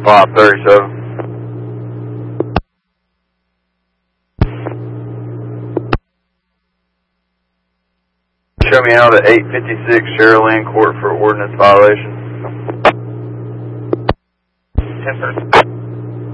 537. Show me out at 856 Sherilyn Court for ordinance violation. 10-4.